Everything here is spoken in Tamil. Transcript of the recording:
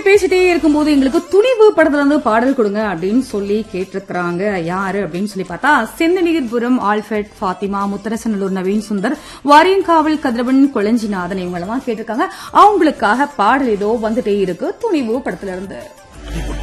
பேசிட்டே இருக்கும்போது எங்களுக்கு துணிவு படத்துல இருந்து பாடல் கொடுங்க அப்படின்னு சொல்லி கேட்டிருக்கிறாங்க. யாரு அப்படின்னு சொல்லி பார்த்தா செந்தநீர்புரம் ஆல்ஃபர்ட் ஃபாத்திமா, முத்தரசநல்லூர் நவீன் சுந்தர், வாரியங்காவல் கதிரவன், கொளஞ்சிநாதன் இவங்களெல்லாம் கேட்டிருக்காங்க. அவங்களுக்காக பாடல் ஏதோ வந்துட்டே இருக்கு துணிவு படத்துல இருந்து.